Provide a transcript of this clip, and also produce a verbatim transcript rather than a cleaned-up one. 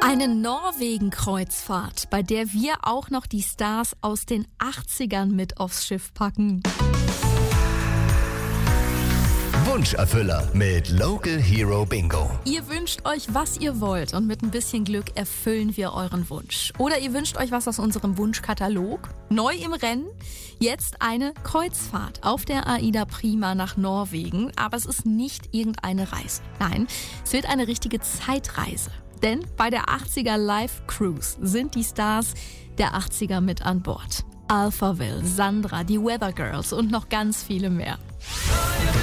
Eine Norwegen-Kreuzfahrt, bei der wir auch noch die Stars aus den achtzigern mit aufs Schiff packen. Wunscherfüller mit Local Hero Bingo. Ihr wünscht euch, was ihr wollt und mit ein bisschen Glück erfüllen wir euren Wunsch. Oder ihr wünscht euch was aus unserem Wunschkatalog. Neu im Rennen, jetzt eine Kreuzfahrt auf der Aida Prima nach Norwegen. Aber es ist nicht irgendeine Reise. Nein, es wird eine richtige Zeitreise. Denn bei der achtziger Live Cruise sind die Stars der achtziger mit an Bord. Alphaville, Sandra, die Weather Girls und noch ganz viele mehr.